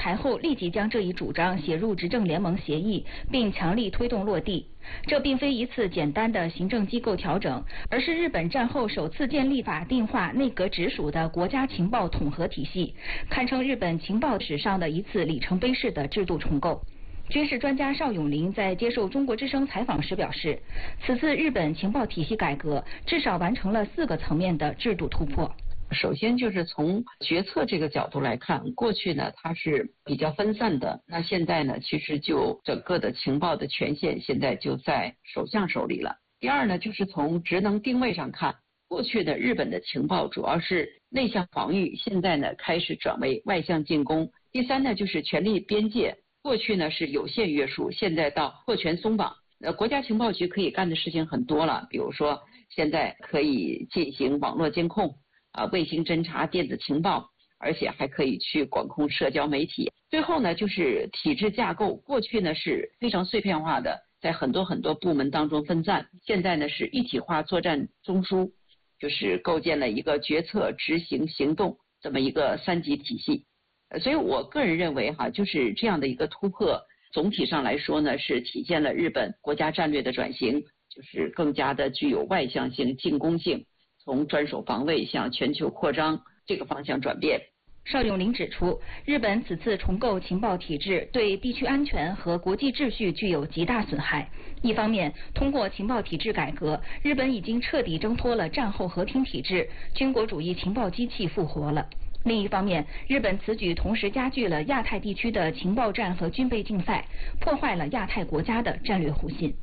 台后立即将这一主张写入执政联盟协议，并强力推动落地。这并非一次简单的行政机构调整，而是日本战后首次建立法定化内阁直属的国家情报统合体系，堪称日本情报史上的一次里程碑式的制度重构。军事专家邵永林在接受中国之声采访时表示，此次日本情报体系改革至少完成了4个层面的制度突破。 首先就是从决策这个角度来看，过去呢它是比较分散的，那现在呢其实就整个的情报的权限现在就在首相手里了。第二呢就是从职能定位上看，过去的日本的情报主要是内向防御，现在呢开始转为外向进攻。第三呢就是权力边界，过去呢是有限约束，现在到扩权松绑。国家情报局可以干的事情很多了，比如说现在可以进行网络监控卫星侦察、电子情报，而且还可以去管控社交媒体。最后呢就是体制架构，过去呢是非常碎片化的，在很多部门当中分散，现在呢是一体化作战中枢，就是构建了一个决策、执行、行动这么一个3级体系。所以我个人认为就是这样的一个突破，总体上来说呢是体现了日本国家战略的转型，就是更加的具有外向性、进攻性，从专守防卫向全球扩张这个方向转变。 邵永林指出，日本此次重构情报体制对地区安全和国际秩序具有极大损害。一方面，通过情报体制改革，日本已经彻底挣脱了战后和平体制，军国主义情报机器复活了。另一方面，日本此举同时加剧了亚太地区的情报战和军备竞赛，破坏了亚太国家的战略互信。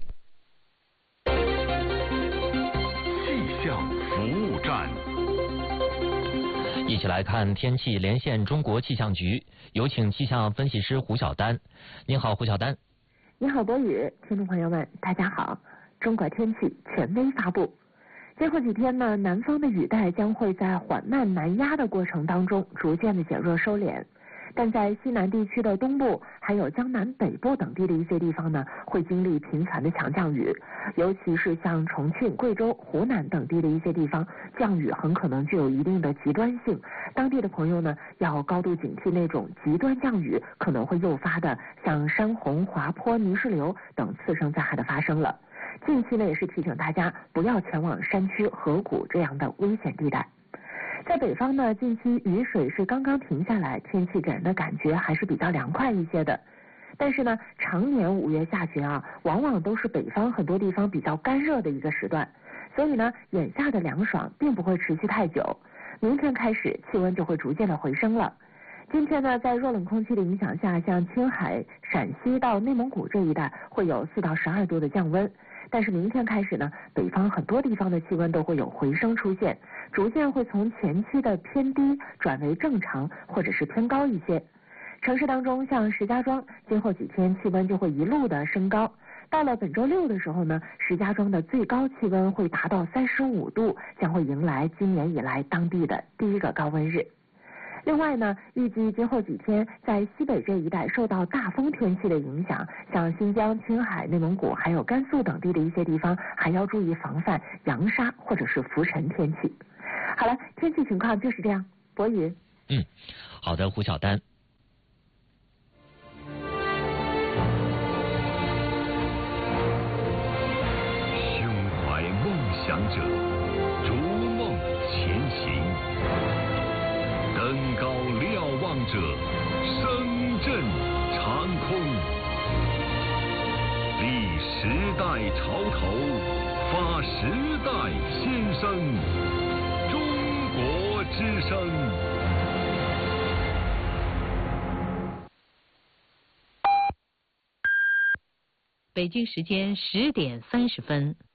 气象服务站， 一起来看天气，连线中国气象局，有请气象分析师胡晓丹。您好，胡晓丹。 你好，博宇，听众朋友们，大家好。中国天气权威发布。今后几天呢，南方的雨带将会在缓慢南压的过程当中逐渐的减弱收敛，但在西南地区的东部还有江南北部等地的一些地方呢，会经历频繁的强降雨，尤其是像重庆、贵州、湖南等地的一些地方，降雨很可能具有一定的极端性，当地的朋友呢要高度警惕那种极端降雨可能会诱发的像山洪、滑坡、泥石流等次生灾害的发生了。近期呢也是提醒大家不要前往山区、河谷这样的危险地带。在北方呢，近期雨水是刚刚停下来，天气给人的感觉还是比较凉快一些的。但是呢，常年5月下旬往往都是北方很多地方比较干热的一个时段，所以呢，眼下的凉爽并不会持续太久。明天开始气温就会逐渐的回升了。今天呢，在弱冷空气的影响下，像青海、陕西到内蒙古这一带会有4到12度的降温。但是明天开始呢，北方很多地方的气温都会有回升出现，逐渐会从前期的偏低转为正常或者是偏高一些。城市当中，像石家庄，今后几天气温就会一路的升高。到了本周6的时候呢，石家庄的最高气温会达到35度，将会迎来今年以来当地的第1个高温日。另外呢，预计今后几天在西北这一带受到大风天气的影响，像新疆、青海、内蒙古还有甘肃等地的一些地方，还要注意防范扬沙或者是浮尘天气。好了，天气情况就是这样。博宇。 好的，胡晓丹。 胸怀梦想者，逐梦前行。登高瞭望者，声震长空。立时代潮头，发时代先声。中国之声。 北京时间10点30分。